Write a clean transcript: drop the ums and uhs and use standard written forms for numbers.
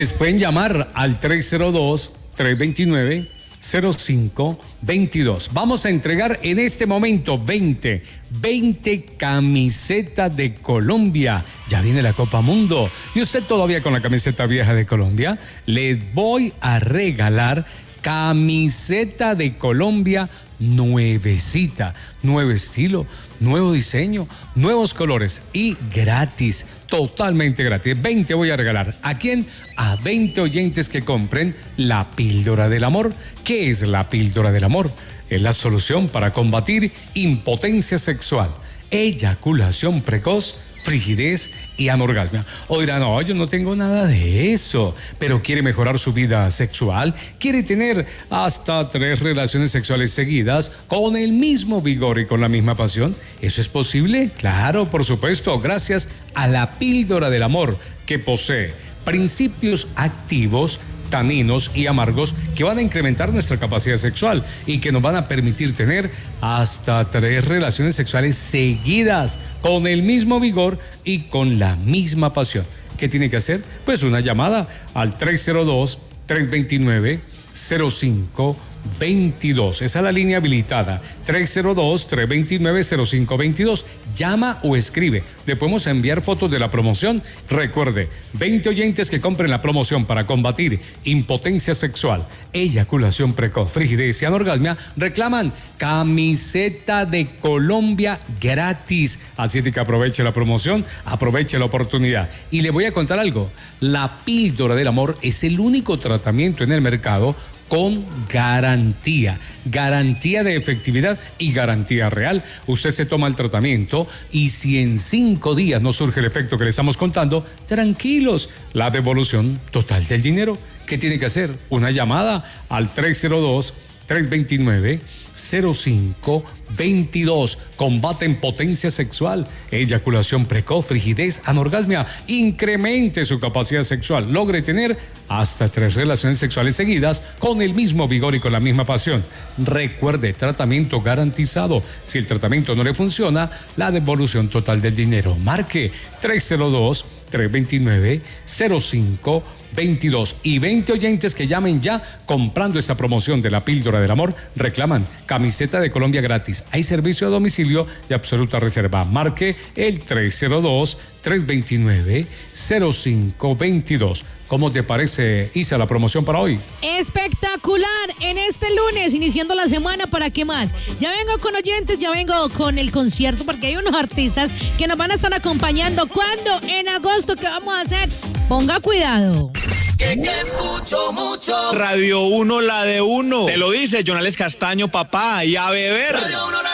Pueden llamar al 302-329-0522. Vamos a entregar en este momento 20 camisetas de Colombia. Ya viene la Copa Mundo. Y usted todavía con la camiseta vieja de Colombia, les voy a regalar camiseta de Colombia nuevecita, nuevo estilo, nuevo diseño, nuevos colores y gratis, totalmente gratis. 20 voy a regalar. ¿A quién? A 20 oyentes que compren la píldora del amor. ¿Qué es la píldora del amor? Es la solución para combatir impotencia sexual, eyaculación precoz, frigidez y anorgasmia. O dirá, no, yo no tengo nada de eso, pero quiere mejorar su vida sexual, quiere tener hasta 3 relaciones sexuales seguidas con el mismo vigor y con la misma pasión. ¿Eso es posible? Claro, por supuesto, gracias a la píldora del amor, que posee principios activos, taninos y amargos que van a incrementar nuestra capacidad sexual y que nos van a permitir tener hasta 3 relaciones sexuales seguidas con el mismo vigor y con la misma pasión. ¿Qué tiene que hacer? Pues una llamada al 302-329-0522. Esa es la línea habilitada, 302-329-0522. Llama o escribe. Le podemos enviar fotos de la promoción. Recuerde, 20 oyentes que compren la promoción para combatir impotencia sexual, eyaculación precoz, frigidez y anorgasmia, reclaman camiseta de Colombia gratis. Así que aproveche la promoción, aproveche la oportunidad. Y le voy a contar algo. La píldora del amor es el único tratamiento en el mercado con garantía de efectividad y garantía real. Usted se toma el tratamiento y si en 5 días no surge el efecto que le estamos contando, tranquilos, la devolución total del dinero. ¿Qué tiene que hacer? Una llamada al 302-329-0522. Combaten potencia sexual, eyaculación precoz, frigidez, anorgasmia. Incremente su capacidad sexual. Logre tener hasta 3 relaciones sexuales seguidas con el mismo vigor y con la misma pasión. Recuerde, tratamiento garantizado. Si el tratamiento no le funciona, la devolución total del dinero. Marque 302-329-0522. Y 20 oyentes que llamen ya comprando esta promoción de la píldora del amor reclaman camiseta de Colombia gratis. Hay servicio a domicilio de absoluta reserva. Marque el 302-329-0522. ¿Cómo te parece, Isa, la promoción para hoy? Espectacular, en este lunes, iniciando la semana, ¿para qué más? Ya vengo con oyentes, ya vengo con el concierto, porque hay unos artistas que nos van a estar acompañando. ¿Cuándo? En agosto, ¿qué vamos a hacer? Ponga cuidado. Que escucho mucho. Radio 1, la de uno. Te lo dice Jonales Castaño, papá, y a beber. Radio 1,